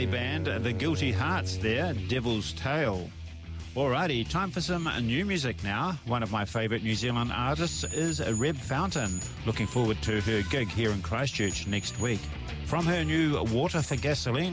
reggae band The Guilty Hearts there, Devil's Tale. Alrighty, time for some new music now. One of my favourite New Zealand artists is Reb Fountain. Looking forward to her gig here in Christchurch next week. From her new Water for Gasoline